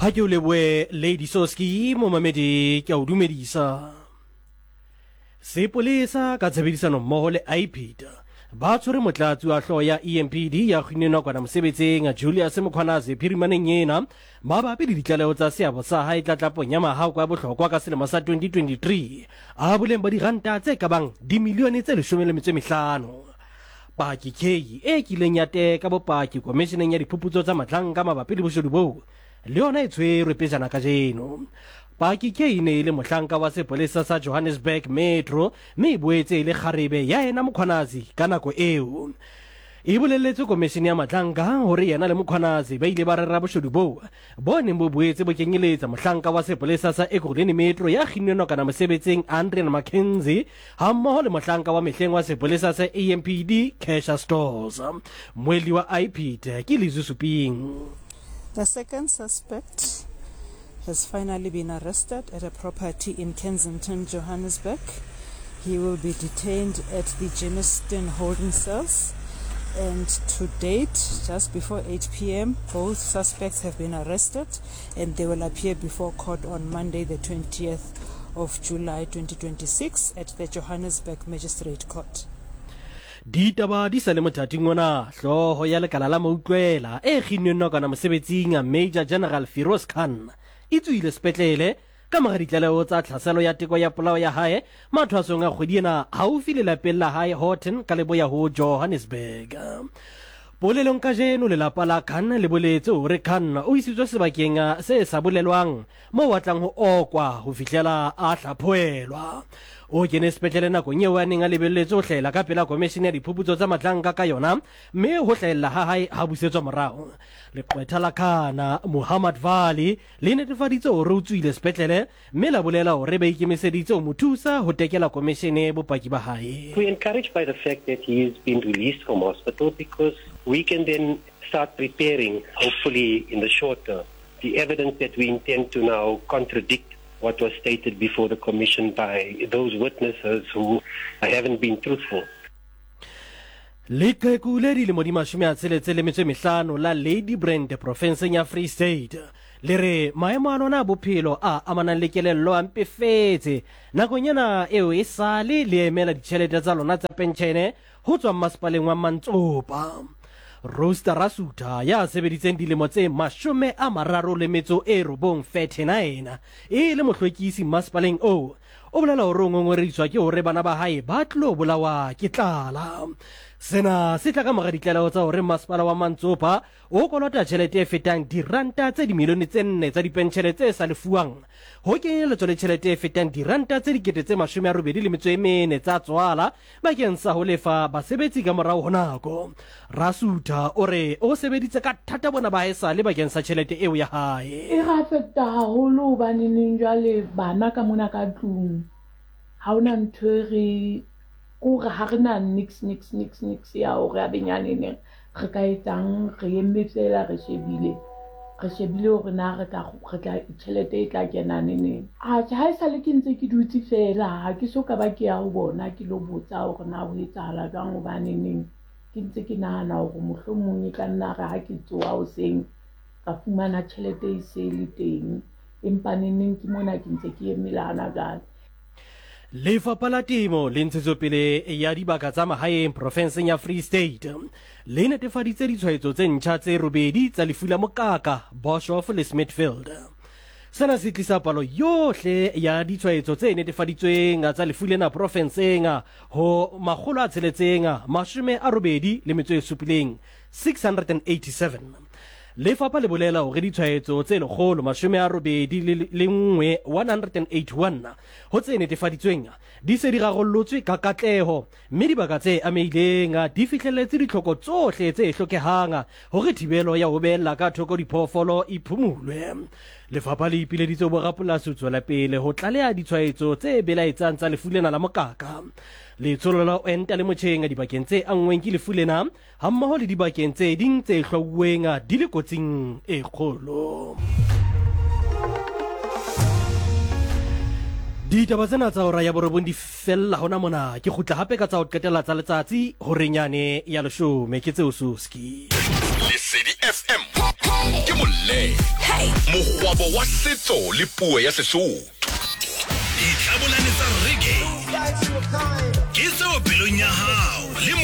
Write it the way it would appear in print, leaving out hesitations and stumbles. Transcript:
Ha ke o leboe Lady Soski mo mamedi ke a o dumedisa. Sepolesa ka tshebedisano mmoho le IPID ba tshwere motlatsi wa hloho ya EMPD ya kginenwa kwana mosebetsing Julius Mkhwanazi phirimaneng ena mabapi le ditlaleho tsa seabo sa hae tlatlapong ya mahao kwa bohlokwa ka selemo sa 2023 a boleng ba diranta tse kabang dimilione tse 15. Paki K e kileng ya teka bopaki komisheneng ya diphuputso tsa matlanka mabapi le boshodu boo le yona e tshwerwe pejana ka jeno. Paki K ne ile mohlanka wa sepolesa sa Johannesburg Metro mme boetse ile kgarebe ya ena Mkhwanazi ka nako eo. E boleletse komishene ya matlanka hore yena le Mkhwanazi ba ile ba rera boshodu boo bone bo boetse bo kenyeletsa mohlanka wa sepolesa sa Ekurhuleni Metro ya kginenwa kana mosebetsing Andrian Mackenzie ha mmoho le mohlanka wa mehleng wa sepolesa sa AMPD Kesha Stores. Mweli wa IPID ke Lizu Suping. The second suspect has finally been arrested at a property in Kensington, Johannesburg. He will be detained at the Germiston holding cells, and to date, just before 8 p.m, both suspects have been arrested and they will appear before court on Monday the 20th of July 2026 at the Johannesburg Magistrate Court. Ditaba di sa le mothating ona hloho ya lekala la mautlwela e kginenwa kana mosebetsing Major General Firoz Khan e tswile sepetlele ka mora ditlaleho tsa tlhaselo ya teko ya polao ya hae mathwasong a kgwedi ena haufi le lapeng la hae Horton ka leboya ho Johannesburg. Polelong ka jeno lelapa la Khan le boletse hore Khan o isitswe sebakeng se sa bolelwang mo watlang ho okwa ho fihlela a hlaphoelwa. O kene sepetlele nakong eo a neng a lebelletse ho hlahela ka pela komishene ya diphuputso tsa matlanka ka yona mme ho hlahella ha hae ha busetswa morao. Leqwetha la Khan Muhammad Vali le netefaditse hore o tswile sepetlele mme la bolela hore ba ikemiseditse ho mo thusa ho tekela komishene bopaki ba hae. We're encouraged by the fact that he has been released from hospital because we can then start preparing, hopefully in the short term, the evidence that we intend to now contradict what was stated before the commission by those witnesses who haven't been truthful. Leqheku le dilemo di 65 la Lady Brand provinseng ya Free State le re maemo a lona bophelo a amanang le kelello a mpefetse nakong ena eo e sale le emela ditjhelete tsa lona tsa penshene ho tswa masepaleng wa Mantsopa. Rosta Rasuta ya sebeditseng dilemo tse 39 39 e le mohlwekisi masepaleng o bolela hore o ngongoreiswa ke hore bana ba hae ba tlo bolawa ke tlala. Sena se tla ka mora ditlaleho tsa hore masepala wa Mantsopa o kolota tjhelete e fetang diranta tse dimilione tse 4 tsa dipentjhele tse sa lefuwang ho kenyeletswa le tjhelete e fetang diranta tse 84 tsa tswala bakeng sa ho lefa basebetsi ka morao ho nako. Rasuta ore o sebeditse ka thata bona ba hae sa le bakeng sa tjhelete eo ya hae. E ga feta haholo baneng jwale bana ka mona ka tlung ha ona ntho re kore ha re na nix ya hore a benyaneng re ka etsang re emetsela re shebile hore na re tla tjhelete e tla kena neneng. Ha e sa le ke ntse ke dutse fela ha ke so ka ba ke ya ho bona ke lo botsa hore na ho etsahala jwang ho baneng ke ntse ke nahana hore mohlomong e ka nna re ha ke tsoa hoseng ka fumana tjhelete e se le teng empa neneng ke mona ke ntse ke emelana jwale. Lefapha la Temo le ntshetsopele ya dibaka tsa mahaeng provinseng ya Free State le netefaditse ditshwaetso tse ntjha tse 8 tsa lefu la mokaka Boshoff le Smithfield. Sena se tlisa palo yohle ya ditshwaetso tse netefaditsweng tsa lefu lena provinseng ho 687. Lefapha le bolela hore ditshwaetso tse 181 ho tse netefaditsweng di se di rarollotswe ka katleho mme dibaka tse ameileng di fihlelletse ditlhoko tsohle tse hlokehang hore thibelo ya ho bella ka thoko diphoofolo e phumulwe. Lefapha le ipileditse borapolasi ho tswela pele ho tlaleha ditshwaetso tse belaetsang tsa lefu lena la mokaka. Letsholo la enta le motjheng dibakeng tse angweng ke lefu lena hammoho le dibakeng tse ding tse hlwauweng di le kotsing e kgolo. Ditaba tsena tsa hora ya borobong di fella hona mona ke kgutla hape ka tsa ho qetela tsa letsatsi hore nyane ya 10 ke tseo Soski. Lesedi FM ke molle. Mogwa mongwabo wa setso le puo ya Sesotho. Ditlhabolane tsa reggae ke seo pelong ya hao le